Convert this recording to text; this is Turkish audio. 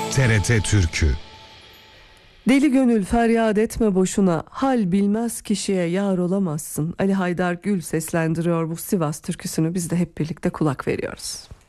TRT Türkü. Deli gönül feryat etme boşuna, hal bilmez kişiye yar olamazsın. Ali Haydar Gül seslendiriyor bu Sivas türküsünü, biz de hep birlikte kulak veriyoruz.